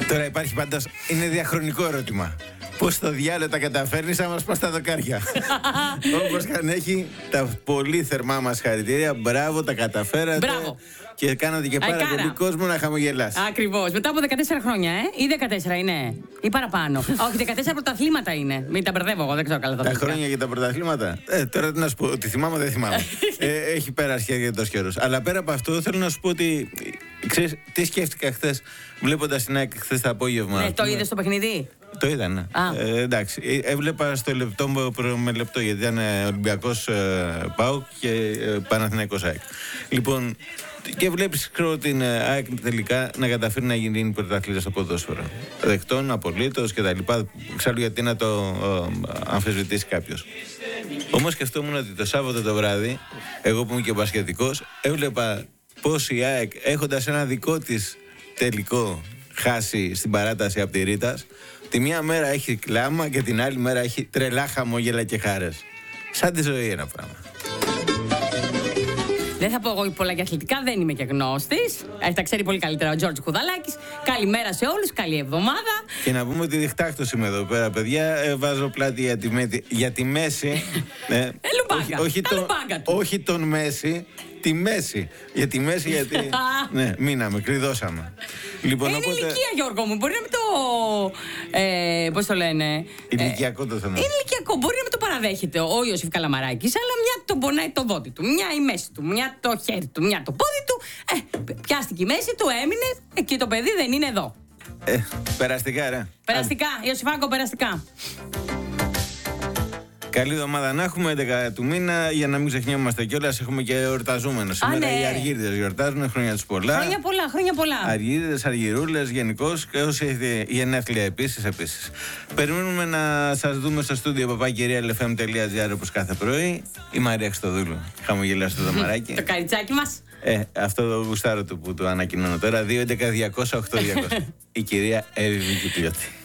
Τώρα υπάρχει πάντως, είναι διαχρονικό ερώτημα. Πώς στο διάλογο τα καταφέρνεις άμα σπάς τα δοκάρια? Όπως καν έχει, τα πολύ θερμά μας χαρητήρια. Μπράβο, τα καταφέρατε. Μπράβο. Και κάνατε και πάρα πολύ κόσμο να χαμογελάσει. Ακριβώς. Μετά από 14 χρόνια, ή 14 είναι, ή παραπάνω. Όχι, 14 πρωταθλήματα είναι. Μην τα μπερδεύω, εγώ δεν ξέρω καλά τα χρόνια για τα πρωταθλήματα. Τώρα τι να σου πω, ότι θυμάμαι δεν θυμάμαι. Έχει πέρασει αρκετός καιρός. Αλλά πέρα από αυτό, θέλω να σου πω ότι. Ξέρεις, τι σκέφτηκα χθες, βλέποντας την ΑΕΚ χθες το απόγευμα. Ναι, το είδες στο παιχνίδι? Το είδα, ναι. Εντάξει. Έβλεπα στο λεπτό με λεπτό, γιατί ήταν Ολυμπιακός ΠΑΟΚ και Παναθηναϊκός ΑΕΚ. Λοιπόν, και βλέπεις την ΑΕΚ τελικά να καταφέρει να γίνει πρωταθλήτρια στο ποδόσφαιρο. Δεκτών, απολύτως κτλ. Ξέρω γιατί να το αμφισβητήσει κάποιος. Όμως σκεφτόμουν ότι το Σάββατο το βράδυ, εγώ που είμαι και μπασκετικός, έβλεπα πως η ΑΕΚ, έχοντας ένα δικό της τελικό χάσει στην παράταση από τη Ρήτας, τη μία μέρα έχει κλάμα και την άλλη μέρα έχει τρελά χαμόγελα και χάρες. Σαν τη ζωή ένα πράγμα. Δεν θα πω εγώ πολλά και αθλητικά, δεν είμαι και γνώστης. Τα ξέρει πολύ καλύτερα ο Τζόρτζ Κουδαλάκης. Καλημέρα σε όλους, καλή εβδομάδα. Και να πούμε ότι διχτάκτος είμαι εδώ πέρα, παιδιά. Βάζω πλάτη για τη μέση. Όχι τον Μέση, τη μέση. Για τη μέση, γιατί. Ναι, μείναμε, κλειδώσαμε. Λοιπόν, είναι ηλικία, Γιώργο μου. Μπορεί να μην το. Πώς το λένε. Ηλικιακό το θέμα. Είναι ηλικιακό. Μπορεί να μην το παραδέχεται ο Ιωσήφ Καλαμαράκης, αλλά μια τον πονάει το δόντι του, μια η μέση του, μια το χέρι του, μια το πόδι του. Πιάστηκε η μέση του, έμεινε και το παιδί δεν είναι εδώ. Περαστικά, ρε. Περαστικά, Ιωσήφάκο, περαστικά. Καλή εβδομάδα να έχουμε, 11 του μήνα, για να μην ξεχνιόμαστε κιόλας. Έχουμε και εορταζόμενο. Σήμερα οι Αργύριδες γιορτάζουν, χρόνια τους πολλά. Χρόνια πολλά, χρόνια πολλά. Αργύριδες, Αργυρούλες, γενικώς, και όσοι έχετε γενέθλια επίσης. Περιμένουμε να σας δούμε στο στούντιο papakirialfm.gr όπως κάθε πρωί. Η Μαρία Χριστοδούλου. Χαμογελά στο δωμαράκι. Το καριτσάκι μας. Αυτό το γουστάρο του που το ανακοινώνω τώρα. 2-11-200-8-200. Η κυρία Εύη Βικυπιώτη.